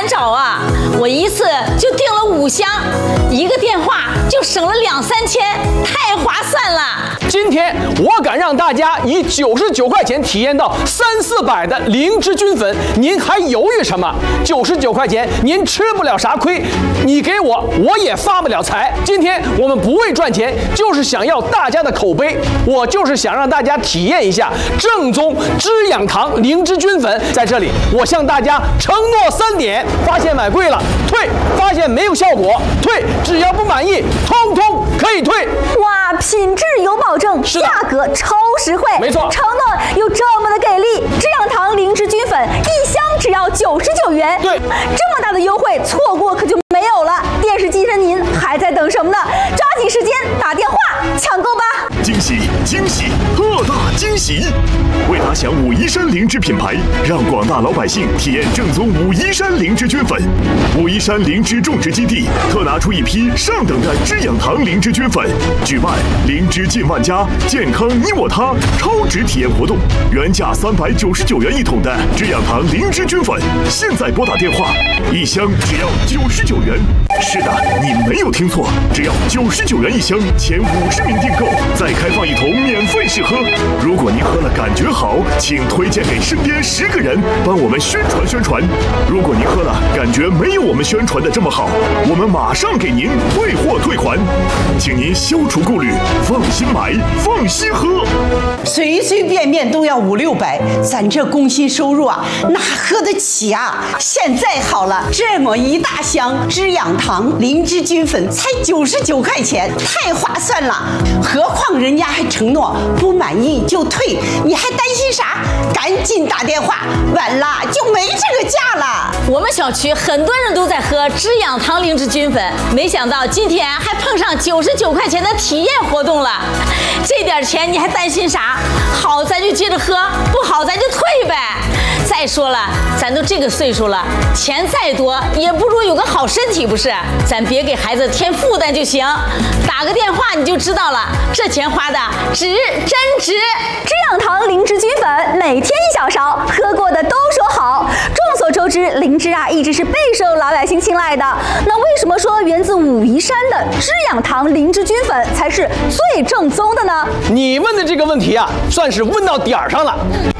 找啊！我一次就订了5箱，1个电话就省了2、3千，太划算了。 今天我敢让大家以99块钱体验到3、400的灵芝菌粉，您还犹豫什么？99块钱您吃不了啥亏，你给我也发不了财。今天我们不为赚钱，就是想要大家的口碑，我就是想让大家体验一下正宗滋养堂灵芝菌粉。在这里，我向大家承诺3点：发现买贵了退，发现没有效果退，只要不满意，通通可以退。 哇，品质有保证，价格超实惠， 没错， 承诺有这么的给力。滋养堂灵芝菌粉1箱只要99元， 对， 这么大的优惠，错过可就没有了。电视机前您还在等什么呢？抓紧时间打电话抢购吧！ 惊喜惊喜，特大惊喜！为打响武夷山灵芝品牌，让广大老百姓体验正宗武夷山灵芝菌粉。武夷山灵芝种植基地特拿出一批上等的滋养堂灵芝菌粉，举办灵芝进万家，健康你我他超值体验活动。原价399元1桶的滋养堂灵芝菌粉，现在拨打电话，1箱只要99元。是的，你没有听错，只要99元1箱，前50名订购，再开放1桶免费试喝。如果您喝了感觉好，请推荐给身边10个人，帮我们宣传宣传。如果您喝了感觉没有我们宣传的这么好，我们马上给您退货退款，请您消除顾虑，放心买，放心喝。 随随便便都要5、600，咱这工薪收入啊，哪喝得起啊？现在好了，这么一大箱滋养堂灵芝菌粉才99块钱，太划算了。何况人家还承诺不满意就退，你还担心啥？赶紧打电话，晚了就没这个价了。 我们小区很多人都在喝滋养堂灵芝菌粉，没想到今天还碰上99块钱的体验活动了。这点钱你还担心啥？好咱就接着喝，不好咱就退呗。再说了，咱都这个岁数了，钱再多也不如有个好身体，不是？咱别给孩子添负担就行。打个电话你就知道了，这钱花的值，真值。 滋养堂灵芝菌粉每天1小勺，喝过的都说好。众所周知，灵芝啊一直是备受老百姓青睐的。那为什么说源自武夷山的滋养堂灵芝菌粉才是最正宗的呢？ 你问的这个问题啊，算是问到点儿上了。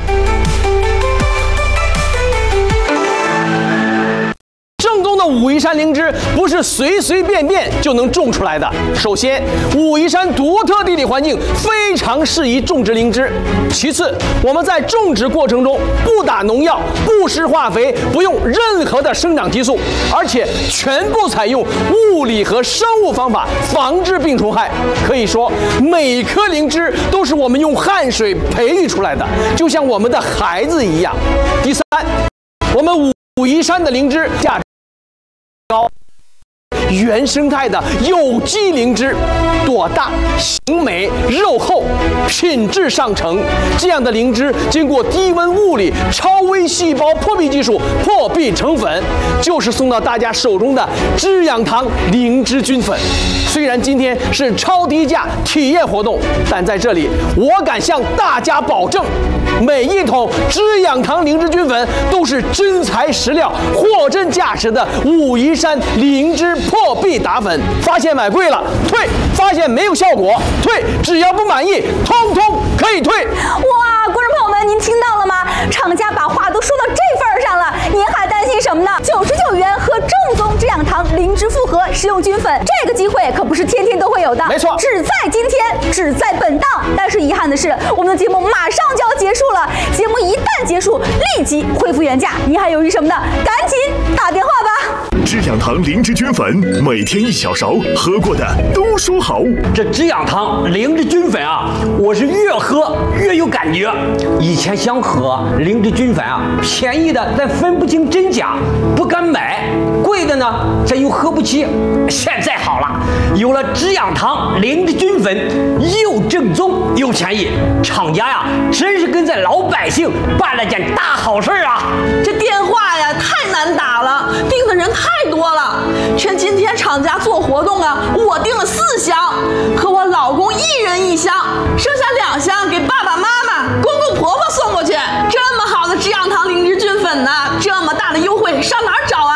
正宗的武夷山灵芝不是随随便便就能种出来的。首先，武夷山独特地理环境非常适宜种植灵芝。其次，我们在种植过程中不打农药、不施化肥、不用任何的生长激素，而且全部采用物理和生物方法防治病虫害。可以说，每颗灵芝都是我们用汗水培育出来的，就像我们的孩子一样。第三，我们武夷山的灵芝价值高，原生态的有机灵芝，朵大、形美、肉厚，品质上乘。这样的灵芝经过低温物理超微细胞破壁技术破壁成粉，就是送到大家手中的滋养堂灵芝菌粉。虽然今天是超低价体验活动，但在这里我敢向大家保证，每1桶滋养堂灵芝菌粉都是真材实料、货真价实的武夷山灵芝破壁打粉。发现买贵了退，发现没有效果退，只要不满意，通通可以退。 哇，观众朋友们，您听到了吗？厂家把话都说到这份儿上了，您还担心什么呢？99元喝正宗滋养堂灵芝复合食用菌粉，这个机会可不是天天都会有的， 没错， 只在今天，只在本档。但是遗憾的是，我们的节目马上就要结束了，节目一旦结束，立即恢复原价，您还犹豫什么呢？赶紧打电话吧！ 滋养堂灵芝菌粉每天1小勺，喝过的都说好。 这滋养堂灵芝菌粉啊，我是越喝越有感觉。以前想喝灵芝菌粉啊，便宜的咱分不清真假，不敢买；贵的呢，咱又喝不起。现在好了，有了滋养堂灵芝菌粉，又正宗又便宜，厂家呀，真是跟咱老百姓办了件大好事啊！ 这电话呀，太难打了，订的人太多了。趁今天厂家做活动啊，我订了4箱，和我老公1人1箱，剩下2箱给爸爸妈妈、公公婆婆送过去。这么好的滋养堂灵芝菌粉呢，这么大的优惠上哪儿找